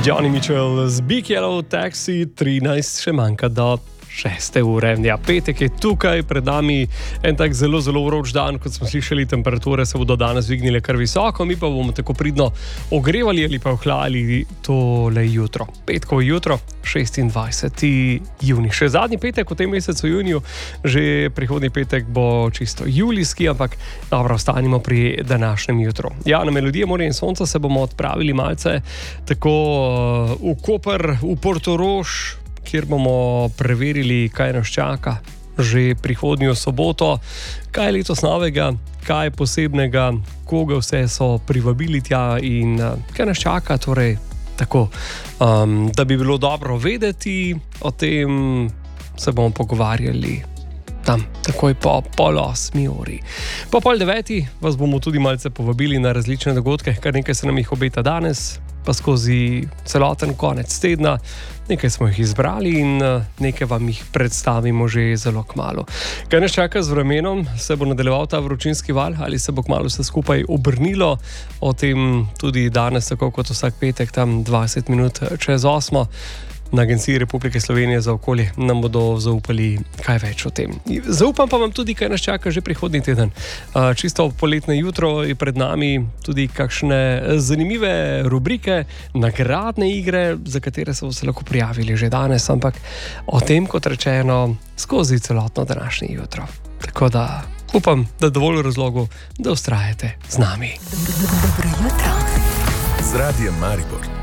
Johnny Mitchell z Big Yellow Taxi, 13 še manjka do 6. ure. Ja, petek je tukaj, pred nami en tak zelo, zelo vroč dan, kot smo slišali, temperature se bodo danes dvignile kar visoko, mi pa bomo tako pridno ogrevali ali pa ohlajali tole jutro. Petkovo jutro, 26. junij. Še zadnji petek v tem mesecu juniju, že prihodnji petek bo čisto julijski, ampak dobro, ostanimo pri današnjem jutru. Ja, na Melodije morja in sonca se bomo odpravili malce tako v Koper, v Portorož, kjer bomo preverili, kaj nas čaka že prihodnjo soboto, kaj je letos novega, kaj je posebnega, koga vse so privabili tja in kaj nas čaka, torej tako, da bi bilo dobro vedeti, o tem se bomo pogovarjali tam, takoj po 7:30. Po 8:30 vas bomo tudi malce povabili na različne dogodke, kar nekaj se nam jih obeta danes, pa skozi celoten konec tedna. Nekaj smo jih izbrali in nekaj vam jih predstavimo že zelo kmalu. Kaj nas čaka z vremenom? Se bo nadaljeval ta vročinski val ali se bo kmalu vse skupaj obrnilo? O tem tudi danes, tako kot vsak petek, tam 20 minut čez 8. Na Agenciji Republike Slovenije za okolje nam bodo zaupali kaj več o tem. Zaupam pa vam tudi, kaj nas čaka že prihodnji teden. Čisto poletne jutro je pred nami tudi kakšne zanimive rubrike, nagradne igre, za katere so se lahko prijavili že danes, ampak o tem, kot rečeno, skozi celotno današnje jutro. Tako da upam, da dovolj razlogov, da vztrajate z nami. Dobro jutro. Z Radijem Maribor.